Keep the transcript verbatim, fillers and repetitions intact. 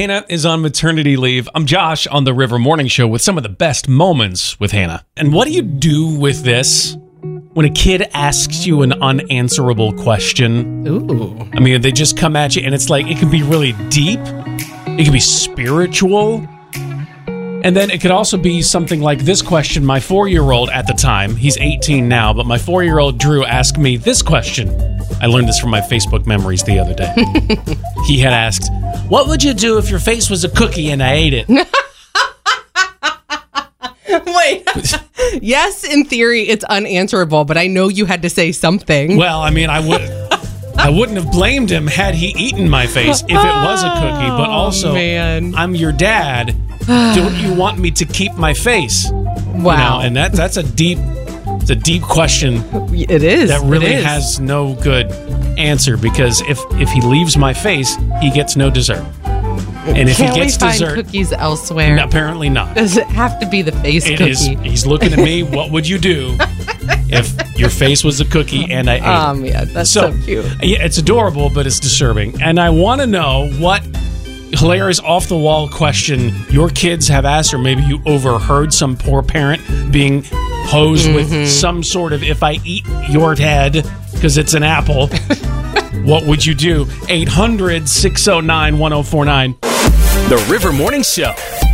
Hannah is on maternity leave. I'm Josh on the River Morning Show with some of the best moments with Hannah. And what do you do with this when a kid asks you an unanswerable question? Ooh. I mean, they just come at you and it's like, it can be really deep. It can be spiritual. And then it could also be something like this question. My four-year-old at the time, he's eighteen now, but my four-year-old Drew asked me this question. I learned this from my Facebook memories the other day. He had asked, what would you do if your face was a cookie and I ate it? Wait. Yes, in theory, it's unanswerable, but I know you had to say something. Well, I mean, I would... I wouldn't have blamed him had he eaten my face if it was a cookie, but also, oh, man. I'm your dad. Don't you want me to keep my face? Wow. You know, and that that's a deep it's a deep question. It is. That really it is. has no good answer, because if if he leaves my face, he gets no dessert. And if Can't he gets we find dessert, cookies elsewhere? no, apparently not. Does it have to be the face It cookie? is. He's looking at me. What would you do if your face was a cookie and I ate it? Um, yeah, that's so, cute. Yeah, it's adorable, but it's disturbing. And I want to know what hilarious off-the-wall question your kids have asked, or maybe you overheard some poor parent being posed Mm-hmm. with some sort of, if I eat your head because it's an apple, what would you do? eight hundred, six oh nine, one oh four nine. The River Morning Show.